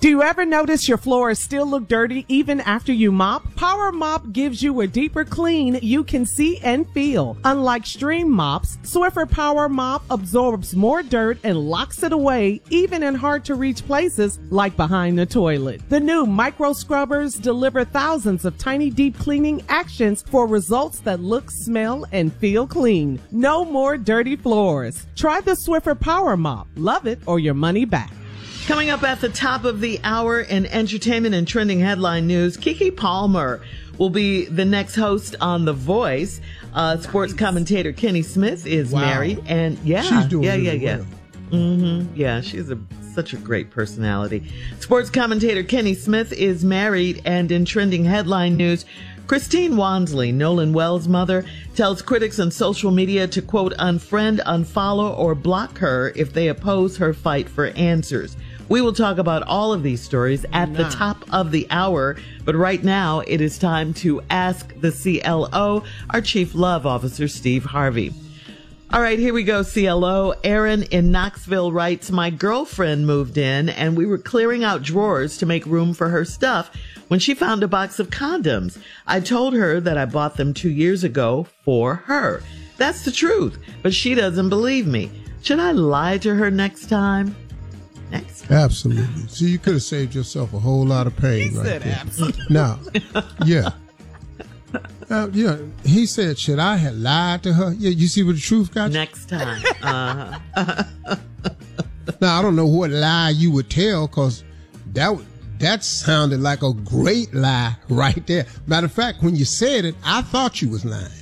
Do you ever notice your floors still look dirty even after you mop? Power Mop gives you a deeper clean you can see and feel. Unlike stream mops, Swiffer Power Mop absorbs more dirt and locks it away even in hard-to-reach places like behind the toilet. The new micro scrubbers deliver thousands of tiny deep cleaning actions for results that look, smell, and feel clean. No more dirty floors. Try the Swiffer Power Mop. Love it or your money back. Coming up at the top of the hour in entertainment and trending headline news, Keke Palmer will be the next host on The Voice. Sports commentator Kenny Smith is married, and she's doing really well. Yeah, she's such a great personality. Sports commentator Kenny Smith is married, and in trending headline news, Christine Wansley, Nolan Wells' mother, tells critics on social media to, quote, unfriend, unfollow, or block her if they oppose her fight for answers. We will talk about all of these stories at the top of the hour, but right now it is time to ask the CLO, our Chief Love Officer, Steve Harvey. All right, here we go, CLO. Aaron in Knoxville writes, my girlfriend moved in and we were clearing out drawers to make room for her stuff when she found a box of condoms. I told her that I bought them 2 years ago for her. That's the truth, but she doesn't believe me. Should I lie to her next time? Absolutely. See, you could have saved yourself a whole lot of pain He right said there. absolutely. Now, he said, should I have lied to her? Yeah, you see what the truth got you? Next time. Now, I don't know what lie you would tell, because that sounded like a great lie right there. Matter of fact, when you said it, I thought you was lying.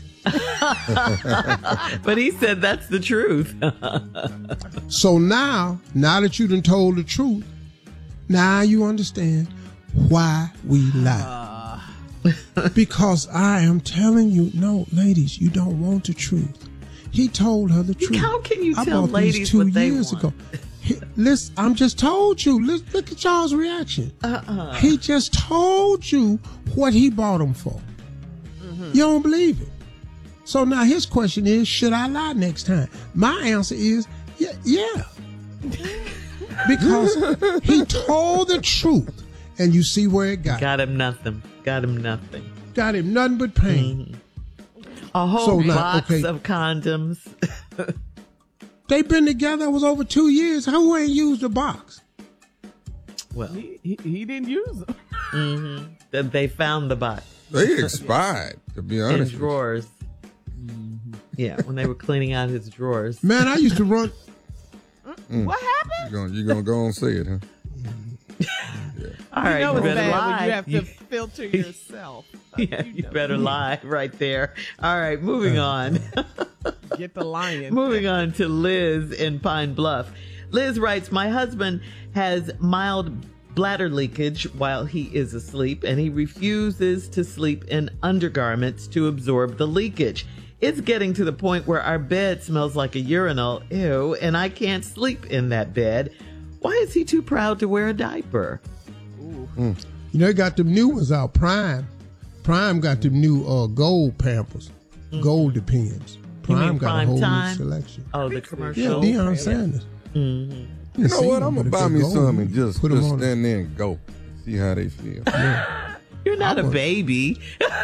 But he said that's the truth. So now that you done told the truth, now you understand why we lie. Because I am telling you, no, ladies, you don't want the truth. He told her the truth. How can you I tell bought ladies these 2 what they years want? ago. Listen, I'm just told you. Look at y'all's reaction. He just told you what he bought them for. You don't believe it. So now his question is, should I lie next time? My answer is, yeah. Because he told the truth, and you see where it got him. Got him nothing. Got him nothing but pain. A whole box of condoms. They've been together, it was over 2 years. Who ain't used a box? Well, he didn't use them. Then they found the box. They expired, to be honest. In drawers. Yeah, when they were cleaning out his drawers. Man, I used to run. What happened? You're going to go and say it, huh? Yeah. All right, you better it's bad lie. when you have to filter yourself. Yeah, you better lie right there. All right, moving on. Get the lying. Moving on to Liz in Pine Bluff. Liz writes, my husband has mild bladder leakage while he is asleep, and he refuses to sleep in undergarments to absorb the leakage. It's getting to the point where our bed smells like a urinal, ew, and I can't sleep in that bed. Why is he too proud to wear a diaper? You know, they got them new ones out, Prime. Prime got them new gold Pampers, gold Depends. Prime got a whole new selection. Oh, the commercial. Yeah, Deion Sanders. You know what? I'm going to buy me some and just stand there and go. See how they feel. Yeah. You're not a baby.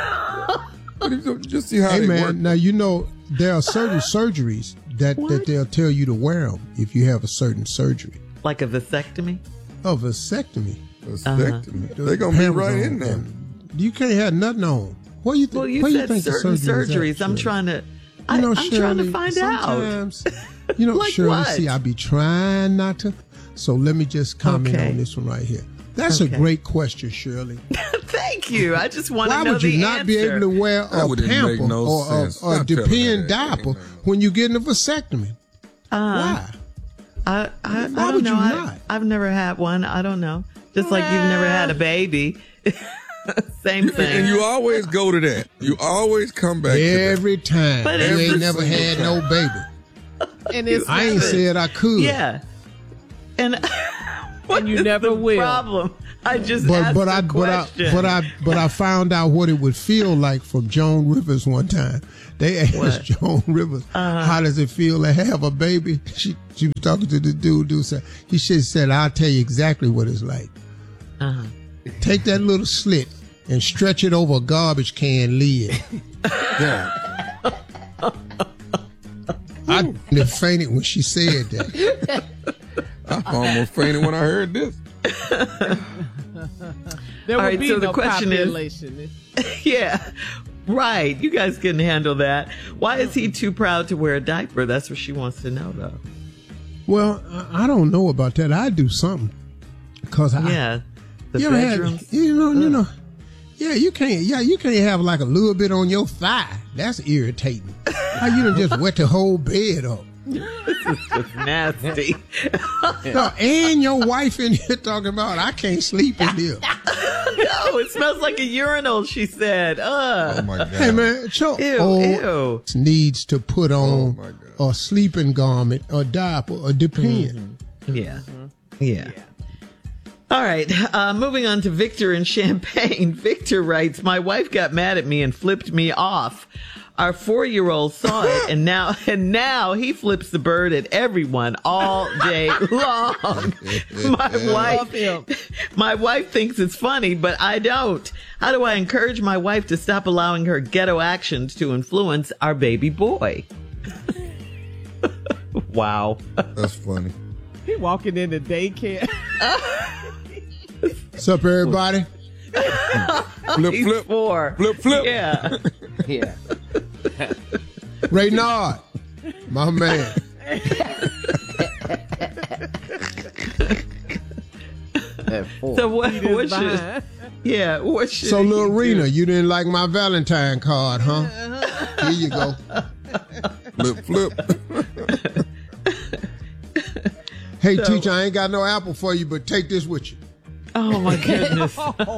Just see how they work. Now, you know, there are certain surgeries that they'll tell you to wear them if you have a certain surgery. Like a vasectomy? A vasectomy. Vasectomy. They're going to be right in there. You can't have nothing on. What do you think? Well, you said certain surgeries. I'm trying to... I'm trying to find out. You know, like Shirley, what? see, I be trying not to. So let me just comment on this one right here. That's a great question, Shirley. Thank you. I just want to know the answer. Why would you not be able to wear a Pamper or a Depend diaper when you're getting a vasectomy? Why? I don't know. I've never had one. I don't know. Just like you've never had a baby. Same thing. And you always go to that. You always come back every to time. But you ain't never had no baby. And it's I ain't said I could. Yeah. And you never will. Problem. I just asked a question. But I found out what it would feel like from Joan Rivers one time. They asked Joan Rivers, how does it feel to have a baby? She was talking to the dude said, he said, I'll tell you exactly what it's like. Take that little slit and stretch it over a garbage can lid. Yeah. I fainted when she said that. I almost fainted when I heard this. There will be so no the question population. Yeah, right. You guys can handle that. Why is he too proud to wear a diaper? That's what she wants to know, though. Well, I don't know about that. I do something. Because the bedrooms. Yeah, you can't have like a little bit on your thigh. That's irritating. How you done just wet the whole bed up? This is just nasty. No, and your wife in here talking about I can't sleep in here. No, it smells like a urinal, she said. Oh my God. Hey man, Ew. needs to put on a sleeping garment, a diaper, or depend. Yeah. All right, moving on to Victor in Champaign. Victor writes, my wife got mad at me and flipped me off. Our 4-year-old saw it, and now he flips the bird at everyone all day long. My wife thinks it's funny, but I don't. How do I encourage my wife to stop allowing her ghetto actions to influence our baby boy? Wow. That's funny. He walking into daycare. What's up, everybody? He's flip. 4. Flip. Yeah. Yeah. Reynard, my man. So what should? Yeah, what should? So, little he Rena, do? you didn't like my Valentine card, huh? Here you go. Flip. Hey, teacher, I ain't got no apple for you, but take this with you. Oh my goodness.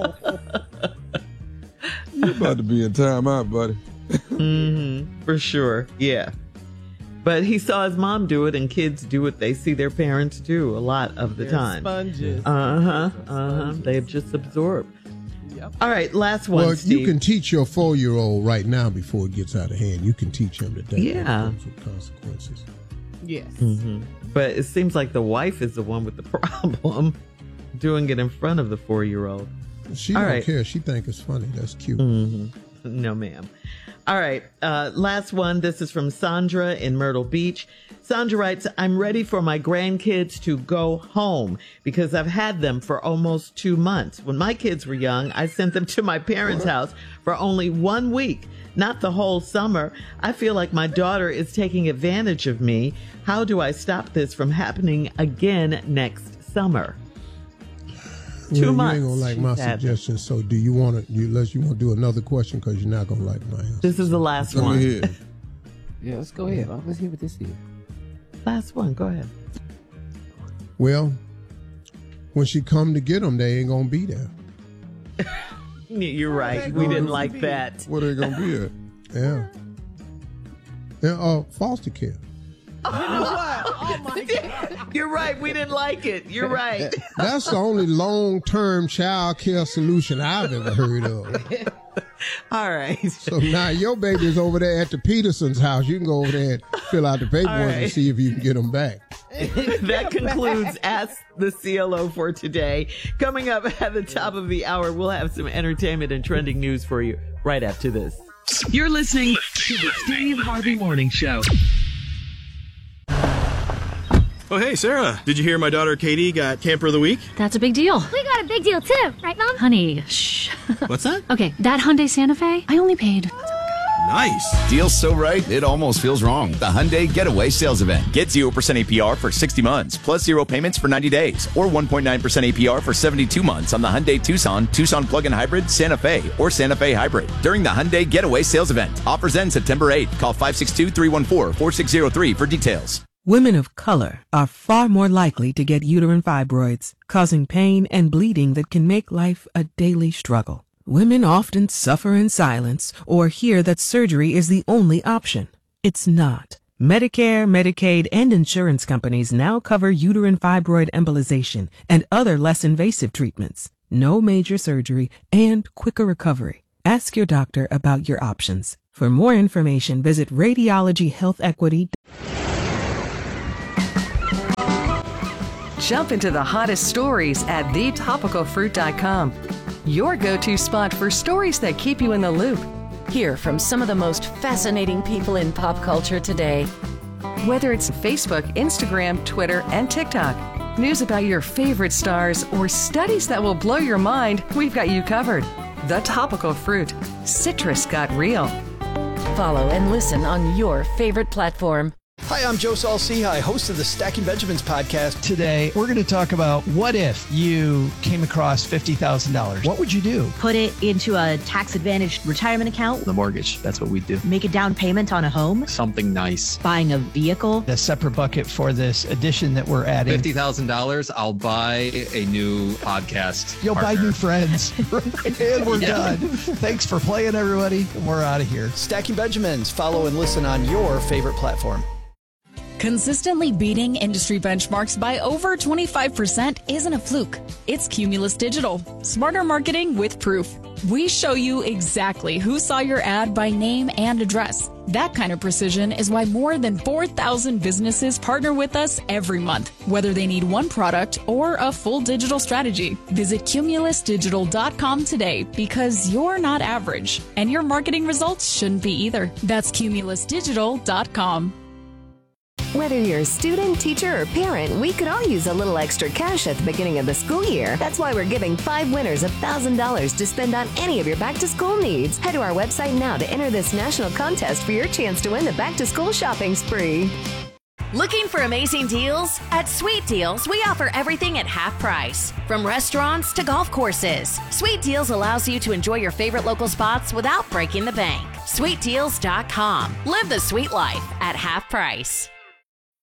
You about to be in timeout, buddy. For sure. Yeah. But he saw his mom do it, and kids do what they see their parents do a lot of the time. Sponges. They've just absorbed. Yep. All right, last one, Well, Steve. you can teach your 4-year-old right now before it gets out of hand. You can teach him that Yeah. comes with consequences. Yes. But it seems like the wife is the one with the problem, doing it in front of the 4-year-old. She All don't right. care. She think it's funny. That's cute. No, ma'am. All right. Last one. This is from Sandra in Myrtle Beach. Sandra writes, I'm ready for my grandkids to go home because I've had them for almost 2 months. When my kids were young, I sent them to my parents' house for only 1 week, not the whole summer. I feel like my daughter is taking advantage of me. How do I stop this from happening again next summer? 2 months. You ain't gonna like my suggestion. So, do you want to? Unless you want to do another question, because you're not gonna like my answer. This is the last Come one. here. Yeah, let's go ahead. Let's hear what this is. Last one. Go ahead. Well, when she come to get them, they ain't gonna be there. You're right. We didn't like that. Where they gonna be at? Yeah. Yeah. Foster care. Oh my God. You're right. We didn't like it. You're right. That's the only long-term child care solution I've ever heard of. All right. So now your baby's over there at the Peterson's house. You can go over there and fill out the paperwork right. and see if you can get them back. That concludes Ask the CLO for today. Coming up at the top of the hour, we'll have some entertainment and trending news for you right after this. You're listening to the Steve Harvey Morning Show. Oh, hey, Sarah. Did you hear my daughter Katie got Camper of the Week? That's a big deal. We got a big deal too, right, Mom? Honey, shh. What's that? Okay, that Hyundai Santa Fe, I only paid. Nice. Deal's so right, it almost feels wrong. The Hyundai Getaway Sales Event. Get 0% APR for 60 months, plus 0 payments for 90 days, or 1.9% APR for 72 months on the Hyundai Tucson, Tucson Plug-in Hybrid, Santa Fe, or Santa Fe Hybrid. During the Hyundai Getaway Sales Event. Offers end September 8th. Call 562-314-4603 for details. Women of color are far more likely to get uterine fibroids, causing pain and bleeding that can make life a daily struggle. Women often suffer in silence or hear that surgery is the only option. It's not. Medicare, Medicaid, and insurance companies now cover uterine fibroid embolization and other less invasive treatments. No major surgery and quicker recovery. Ask your doctor about your options. For more information, visit Radiology Health Equity. Jump into the hottest stories at thetopicalfruit.com. Your go-to spot for stories that keep you in the loop. Hear from some of the most fascinating people in pop culture today. Whether it's Facebook, Instagram, Twitter, and TikTok, news about your favorite stars, or studies that will blow your mind, we've got you covered. The Topical Fruit. Citrus got real. Follow and listen on your favorite platform. Hi, I'm Joe Saul-Sehy, host of the Stacking Benjamins podcast. Today, we're going to talk about what if you came across $50,000. What would you do? Put it into a tax-advantaged retirement account. The mortgage, that's what we do. Make a down payment on a home. Something nice. Buying a vehicle. A separate bucket for this addition that we're adding. $50,000, I'll buy a new podcast. You'll buy new friends. And we're done. Thanks for playing, everybody. We're out of here. Stacking Benjamins. Follow and listen on your favorite platform. Consistently beating industry benchmarks by over 25% isn't a fluke. It's Cumulus Digital. Smarter marketing with proof. We show you exactly who saw your ad by name and address. That kind of precision is why more than 4,000 businesses partner with us every month, whether they need one product or a full digital strategy. Visit cumulusdigital.com today because you're not average, and your marketing results shouldn't be either. That's cumulusdigital.com. Whether you're a student, teacher, or parent, we could all use a little extra cash at the beginning of the school year. That's why we're giving 5 winners $1,000 to spend on any of your back-to-school needs. Head to our website now to enter this national contest for your chance to win the back-to-school shopping spree. Looking for amazing deals? At Sweet Deals, we offer everything at half price. From restaurants to golf courses, Sweet Deals allows you to enjoy your favorite local spots without breaking the bank. SweetDeals.com. Live the sweet life at half price.